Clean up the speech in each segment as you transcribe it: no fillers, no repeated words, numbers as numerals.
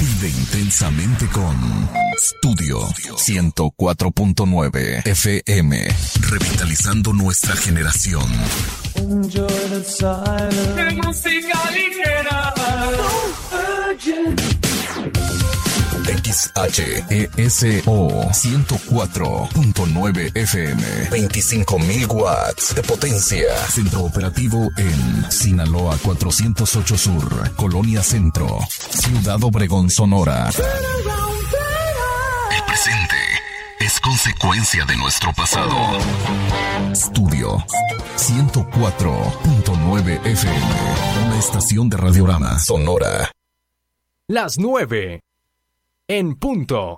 Vive intensamente con Studio 104.9 FM, revitalizando nuestra generación. Enjoy the silence. De música ligera. XHESO 104.9 FM, 25.000 watts de potencia. Centro operativo en Sinaloa 408 Sur, Colonia Centro, Ciudad Obregón, Sonora. El presente es consecuencia de nuestro pasado. Estudio 104.9 FM, una estación de Radiorama Sonora. Las 9 en punto.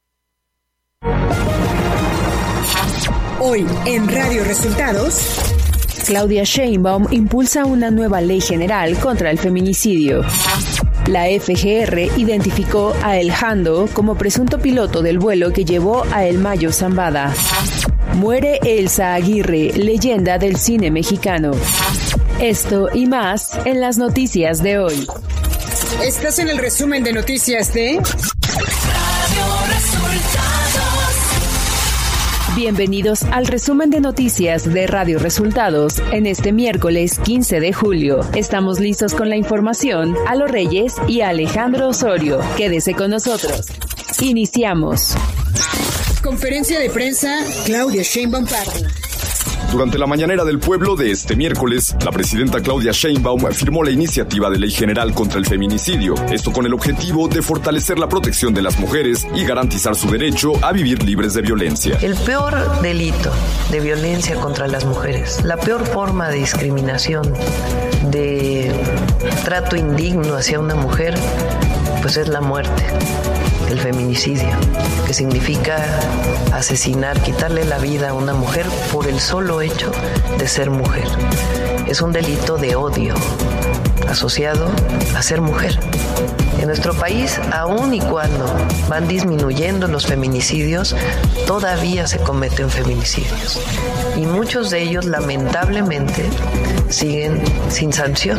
Hoy en Radio Resultados, Claudia Sheinbaum impulsa una nueva ley general contra el feminicidio. La FGR identificó a El Jando como presunto piloto del vuelo que llevó a El Mayo Zambada. Muere Elsa Aguirre, leyenda del cine mexicano. Esto y más en las noticias de hoy. Estás en el resumen de noticias de Radio Resultados. Bienvenidos al resumen de noticias de Radio Resultados en este miércoles 15 de julio. Estamos listos con la información. Alo Reyes y Alejandro Osorio. Quédese con nosotros. Iniciamos. Conferencia de prensa, Claudia Sheinbaum Pardo. Durante la mañanera del pueblo de este miércoles, la presidenta Claudia Sheinbaum firmó la iniciativa de ley general contra el feminicidio, esto con el objetivo de fortalecer la protección de las mujeres y garantizar su derecho a vivir libres de violencia. El peor delito de violencia contra las mujeres, la peor forma de discriminación, de trato indigno hacia una mujer, pues es la muerte. El feminicidio, que significa asesinar, quitarle la vida a una mujer por el solo hecho de ser mujer. Es un delito de odio asociado a ser mujer. En nuestro país, aun y cuando van disminuyendo los feminicidios, todavía se cometen feminicidios. Y muchos de ellos, lamentablemente, siguen sin sanción.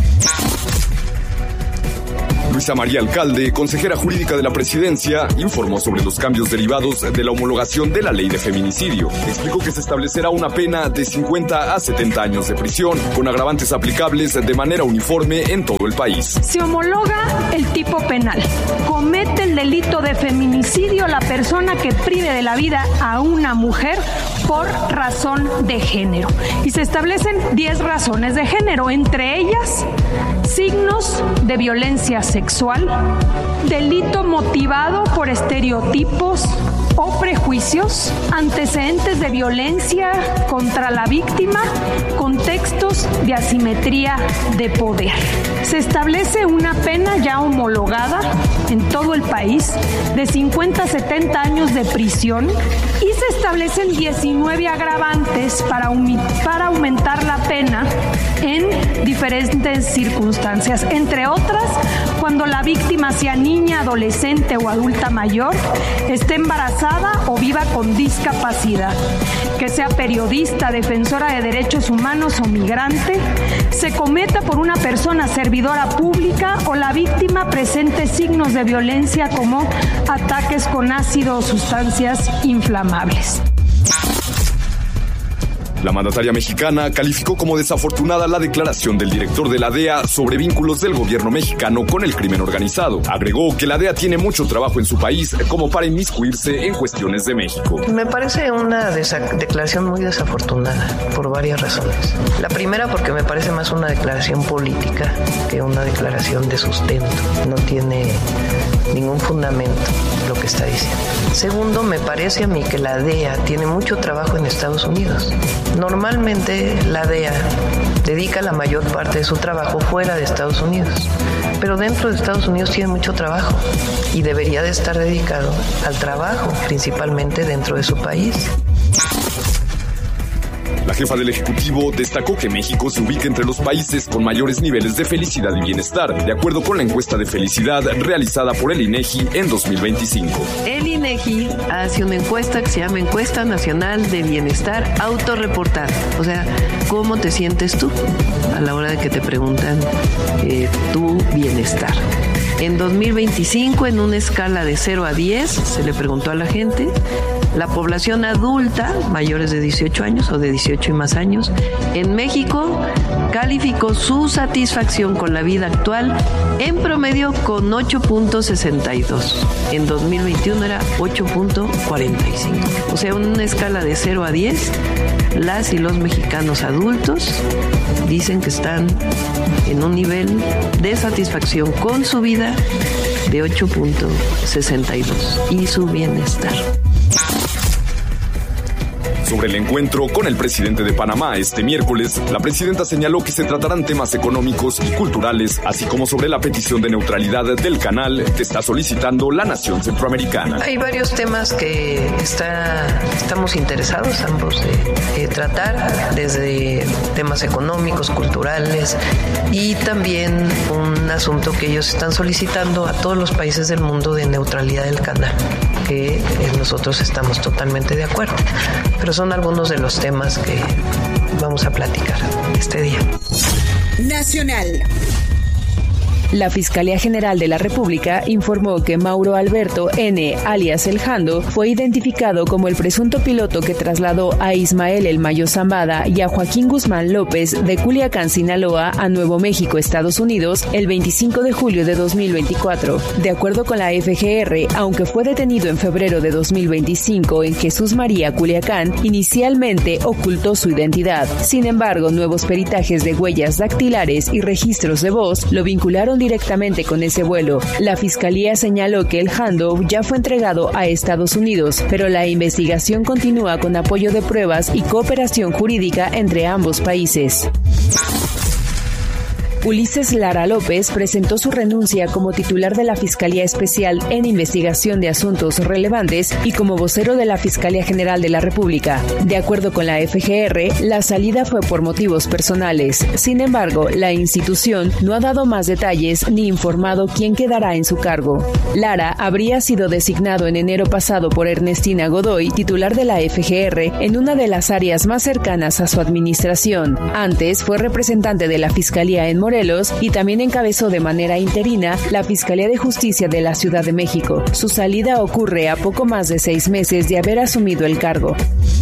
Luisa María Alcalde, consejera jurídica de la presidencia, informó sobre los cambios derivados de la homologación de la ley de feminicidio. Explicó que se establecerá una pena de 50 a 70 años de prisión, con agravantes aplicables de manera uniforme en todo el país. Se homologa el tipo penal. Comete el delito de feminicidio la persona que prive de la vida a una mujer por razón de género. Y se establecen 10 razones de género, entre ellas signos de violencia sexual, delito motivado por estereotipos o prejuicios, antecedentes de violencia contra la víctima, contextos de asimetría de poder. Se establece una pena ya homologada en todo el país de 50 a 70 años de prisión y se establecen 19 agravantes para aumentar la pena en diferentes circunstancias, entre otras, cuando la víctima sea niña, adolescente o adulta mayor, esté embarazada o viva con discapacidad, que sea periodista, defensora de derechos humanos o migrante, se cometa por una persona servidora pública o la víctima presente signos de violencia como ataques con ácido o sustancias inflamables. La mandataria mexicana calificó como desafortunada la declaración del director de la DEA sobre vínculos del gobierno mexicano con el crimen organizado. Agregó que la DEA tiene mucho trabajo en su país como para inmiscuirse en cuestiones de México. Me parece una declaración muy desafortunada por varias razones. La primera, porque me parece más una declaración política que una declaración de sustento. No tiene ningún fundamento lo que está diciendo. Segundo, me parece a mí que la DEA tiene mucho trabajo en Estados Unidos. Normalmente la DEA dedica la mayor parte de su trabajo fuera de Estados Unidos, pero dentro de Estados Unidos tiene mucho trabajo y debería de estar dedicado al trabajo, principalmente dentro de su país. La jefa del Ejecutivo destacó que México se ubica entre los países con mayores niveles de felicidad y bienestar, de acuerdo con la encuesta de felicidad realizada por el INEGI en 2025. El INEGI hace una encuesta que se llama Encuesta Nacional de Bienestar Autorreportada. O sea, ¿cómo te sientes tú a la hora de que te preguntan tu bienestar? En 2025, en una escala de 0 a 10, se le preguntó a la gente, la población adulta, mayores de 18 años o de 18 y más años, en México calificó su satisfacción con la vida actual en promedio con 8.62. En 2021 era 8.45. O sea, en una escala de 0 a 10, las y los mexicanos adultos dicen que están en un nivel de satisfacción con su vida de 8.62 y su bienestar. Sobre el encuentro con el presidente de Panamá este miércoles, la presidenta señaló que se tratarán temas económicos y culturales, así como sobre la petición de neutralidad del canal que está solicitando la nación centroamericana. Hay varios temas que estamos interesados ambos de tratar, desde temas económicos, culturales y también un asunto que ellos están solicitando a todos los países del mundo de neutralidad del canal, que nosotros estamos totalmente de acuerdo. Pero son algunos de los temas que vamos a platicar este día. Nacional. La Fiscalía General de la República informó que Mauro Alberto N., alias El Jando, fue identificado como el presunto piloto que trasladó a Ismael El Mayo Zambada y a Joaquín Guzmán López de Culiacán, Sinaloa, a Nuevo México, Estados Unidos, el 25 de julio de 2024. De acuerdo con la FGR, aunque fue detenido en febrero de 2025 en Jesús María, Culiacán, inicialmente ocultó su identidad. Sin embargo, nuevos peritajes de huellas dactilares y registros de voz lo vincularon directamente con ese vuelo. La fiscalía señaló que el Jando ya fue entregado a Estados Unidos, pero la investigación continúa con apoyo de pruebas y cooperación jurídica entre ambos países. Ulises Lara López presentó su renuncia como titular de la Fiscalía Especial en Investigación de Asuntos Relevantes y como vocero de la Fiscalía General de la República. De acuerdo con la FGR, la salida fue por motivos personales. Sin embargo, la institución no ha dado más detalles ni informado quién quedará en su cargo. Lara habría sido designado en enero pasado por Ernestina Godoy, titular de la FGR, en una de las áreas más cercanas a su administración. Antes fue representante de la Fiscalía en Morelos y también encabezó de manera interina la Fiscalía de Justicia de la Ciudad de México. Su salida ocurre a poco más de 6 meses de haber asumido el cargo.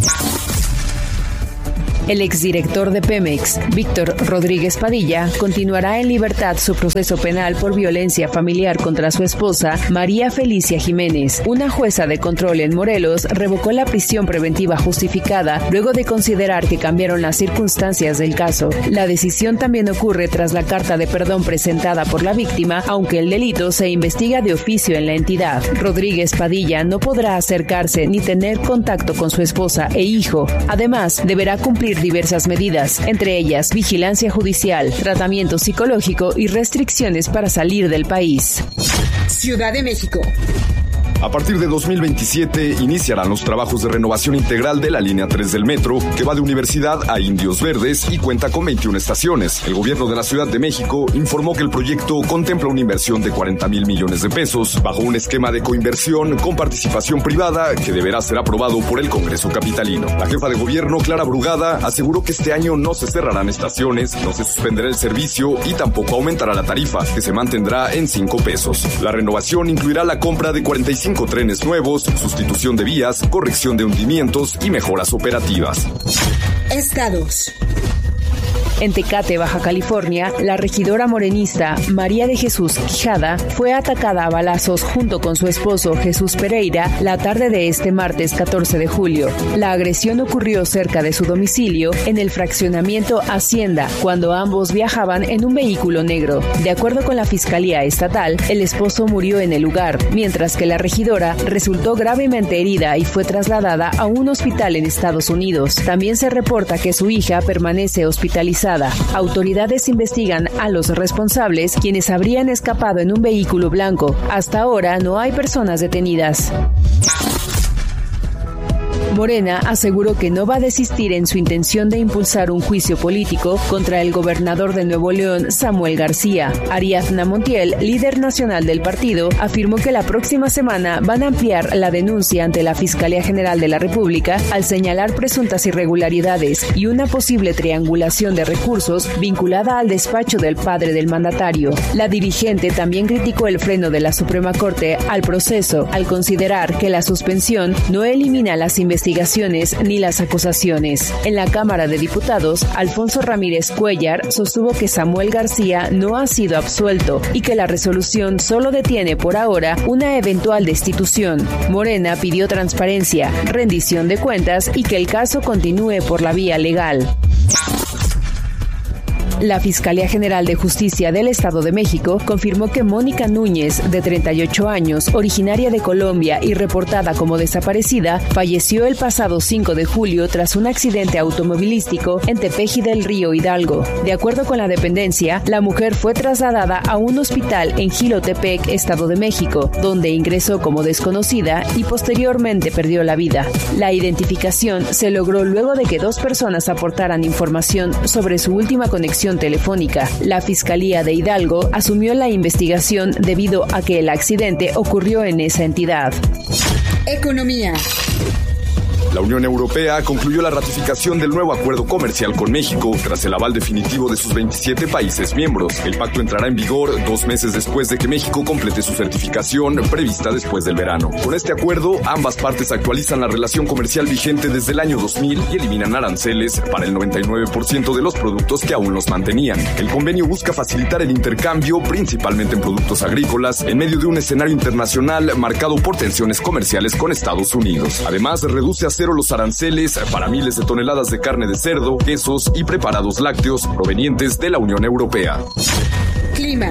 El exdirector de Pemex, Víctor Rodríguez Padilla, continuará en libertad su proceso penal por violencia familiar contra su esposa, María Felicia Jiménez. Una jueza de control en Morelos revocó la prisión preventiva justificada luego de considerar que cambiaron las circunstancias del caso. La decisión también ocurre tras la carta de perdón presentada por la víctima, aunque el delito se investiga de oficio en la entidad. Rodríguez Padilla no podrá acercarse ni tener contacto con su esposa e hijo. Además, deberá cumplir diversas medidas, entre ellas vigilancia judicial, tratamiento psicológico y restricciones para salir del país. Ciudad de México. A partir de 2027 iniciarán los trabajos de renovación integral de la línea 3 del metro, que va de Universidad a Indios Verdes y cuenta con 21 estaciones. El gobierno de la Ciudad de México informó que el proyecto contempla una inversión de 40,000 millones de pesos, bajo un esquema de coinversión con participación privada que deberá ser aprobado por el Congreso capitalino. La jefa de gobierno, Clara Brugada, aseguró que este año no se cerrarán estaciones, no se suspenderá el servicio y tampoco aumentará la tarifa, que se mantendrá en 5 pesos. La renovación incluirá la compra de 45 trenes nuevos, sustitución de vías, corrección de hundimientos y mejoras operativas. Estados. En Tecate, Baja California, la regidora morenista María de Jesús Quijada fue atacada a balazos junto con su esposo Jesús Pereira la tarde de este martes 14 de julio. La agresión ocurrió cerca de su domicilio en el fraccionamiento Hacienda, cuando ambos viajaban en un vehículo negro. De acuerdo con la Fiscalía Estatal, el esposo murió en el lugar, mientras que la regidora resultó gravemente herida y fue trasladada a un hospital en Estados Unidos. También se reporta que su hija permanece hospitalizada. Autoridades investigan a los responsables, quienes habrían escapado en un vehículo blanco. Hasta ahora no hay personas detenidas. Morena aseguró que no va a desistir en su intención de impulsar un juicio político contra el gobernador de Nuevo León, Samuel García. Ariadna Montiel, líder nacional del partido, afirmó que la próxima semana van a ampliar la denuncia ante la Fiscalía General de la República al señalar presuntas irregularidades y una posible triangulación de recursos vinculada al despacho del padre del mandatario. La dirigente también criticó el freno de la Suprema Corte al proceso al considerar que la suspensión no elimina las investigaciones ni las acusaciones. En la Cámara de Diputados, Alfonso Ramírez Cuellar sostuvo que Samuel García no ha sido absuelto y que la resolución solo detiene por ahora una eventual destitución. Morena pidió transparencia, rendición de cuentas y que el caso continúe por la vía legal. La Fiscalía General de Justicia del Estado de México confirmó que Mónica Núñez, de 38 años, originaria de Colombia y reportada como desaparecida, falleció el pasado 5 de julio tras un accidente automovilístico en Tepeji del Río, Hidalgo. De acuerdo con la dependencia, la mujer fue trasladada a un hospital en Jilotepec, Estado de México, donde ingresó como desconocida y posteriormente perdió la vida. La identificación se logró luego de que 2 personas aportaran información sobre su última conexión telefónica. La Fiscalía de Hidalgo asumió la investigación debido a que el accidente ocurrió en esa entidad. Economía. La Unión Europea concluyó la ratificación del nuevo acuerdo comercial con México tras el aval definitivo de sus 27 países miembros. El pacto entrará en vigor 2 meses después de que México complete su certificación prevista después del verano. Con este acuerdo, ambas partes actualizan la relación comercial vigente desde el año 2000 y eliminan aranceles para el 99% de los productos que aún los mantenían. El convenio busca facilitar el intercambio, principalmente en productos agrícolas, en medio de un escenario internacional marcado por tensiones comerciales con Estados Unidos. Además, reduce a cero los aranceles para miles de toneladas de carne de cerdo, quesos y preparados lácteos provenientes de la Unión Europea. Clima.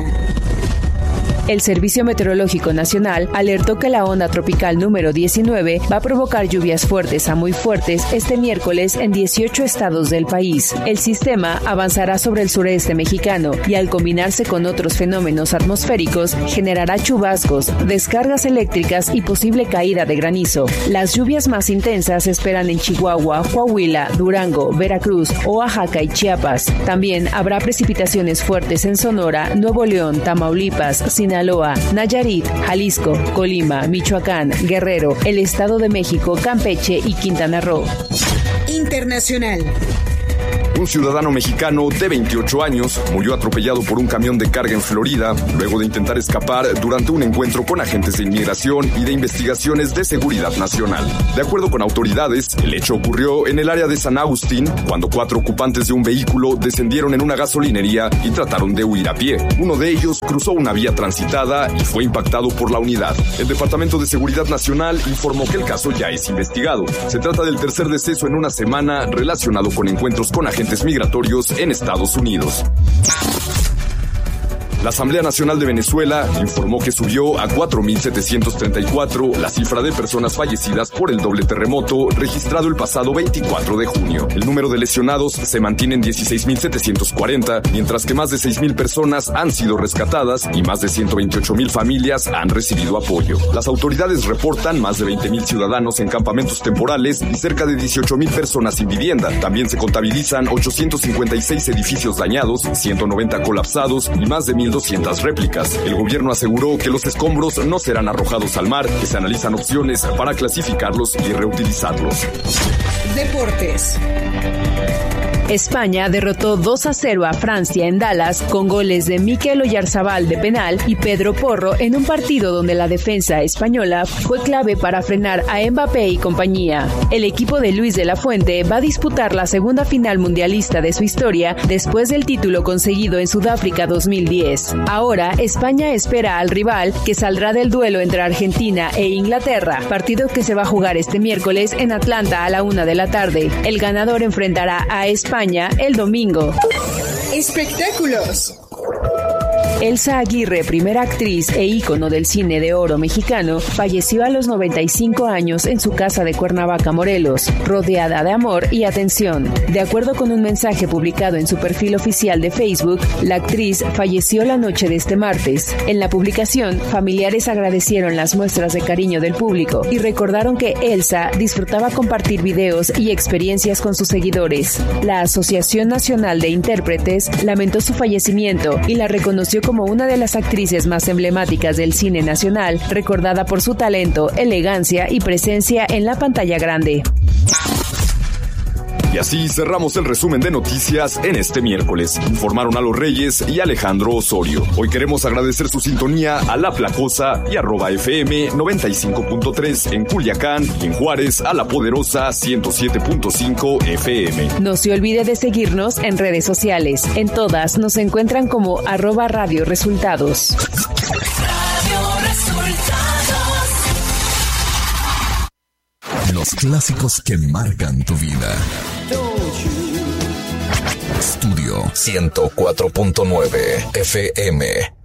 El Servicio Meteorológico Nacional alertó que la onda tropical número 19 va a provocar lluvias fuertes a muy fuertes este miércoles en 18 estados del país. El sistema avanzará sobre el sureste mexicano y al combinarse con otros fenómenos atmosféricos generará chubascos, descargas eléctricas y posible caída de granizo. Las lluvias más intensas se esperan en Chihuahua, Coahuila, Durango, Veracruz, Oaxaca y Chiapas. También habrá precipitaciones fuertes en Sonora, Nuevo León, Tamaulipas, Sinaloa, Nayarit, Jalisco, Colima, Michoacán, Guerrero, el Estado de México, Campeche y Quintana Roo. Internacional. Un ciudadano mexicano de 28 años murió atropellado por un camión de carga en Florida luego de intentar escapar durante un encuentro con agentes de inmigración y de investigaciones de seguridad nacional. De acuerdo con autoridades, el hecho ocurrió en el área de San Agustín cuando 4 ocupantes de un vehículo descendieron en una gasolinería y trataron de huir a pie. Uno de ellos cruzó una vía transitada y fue impactado por la unidad. El Departamento de Seguridad Nacional informó que el caso ya es investigado. Se trata del tercer deceso en una semana relacionado con encuentros con agentes migratorios en Estados Unidos. La Asamblea Nacional de Venezuela informó que subió a 4.734 la cifra de personas fallecidas por el doble terremoto registrado el pasado 24 de junio. El número de lesionados se mantiene en 16.740, mientras que más de 6.000 personas han sido rescatadas y más de 128.000 familias han recibido apoyo. Las autoridades reportan más de 20.000 ciudadanos en campamentos temporales y cerca de 18.000 personas sin vivienda. También se contabilizan 856 edificios dañados, 190 colapsados y más de 1.200 réplicas. El gobierno aseguró que los escombros no serán arrojados al mar, que se analizan opciones para clasificarlos y reutilizarlos. Deportes. España derrotó 2-0 a Francia en Dallas con goles de Mikel Oyarzabal de penal y Pedro Porro en un partido donde la defensa española fue clave para frenar a Mbappé y compañía. El equipo de Luis de la Fuente va a disputar la segunda final mundialista de su historia después del título conseguido en Sudáfrica 2010. Ahora, España espera al rival que saldrá del duelo entre Argentina e Inglaterra, partido que se va a jugar este miércoles en Atlanta a la 1 de la tarde. El ganador enfrentará a España el domingo. Espectáculos. Elsa Aguirre, primera actriz e ícono del cine de oro mexicano, falleció a los 95 años en su casa de Cuernavaca, Morelos, rodeada de amor y atención. De acuerdo con un mensaje publicado en su perfil oficial de Facebook, la actriz falleció la noche de este martes. En la publicación, familiares agradecieron las muestras de cariño del público y recordaron que Elsa disfrutaba compartir videos y experiencias con sus seguidores. La Asociación Nacional de Intérpretes lamentó su fallecimiento y la reconoció como una de las actrices más emblemáticas del cine nacional, recordada por su talento, elegancia y presencia en la pantalla grande. Y así cerramos el resumen de noticias en este miércoles. Informaron a los Reyes y Alejandro Osorio. Hoy queremos agradecer su sintonía a La Placosa y @FM 95.3 en Culiacán y en Juárez a La Poderosa 107.5 FM. No se olvide de seguirnos en redes sociales. En todas nos encuentran como @Radio Resultados. Los clásicos que marcan tu vida. Estudio 104.9 FM.